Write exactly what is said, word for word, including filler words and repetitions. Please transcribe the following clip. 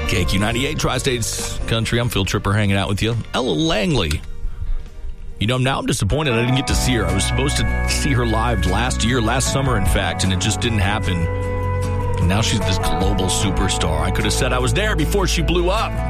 K Q ninety-eight, Tri-States Country. I'm Phil Tripper hanging out with you. Ella Langley. You know, now I'm disappointed I didn't get to see her. I was supposed to see her live last year, last summer, in fact, and it just didn't happen. And now she's this global superstar. I could have said I was there before she blew up.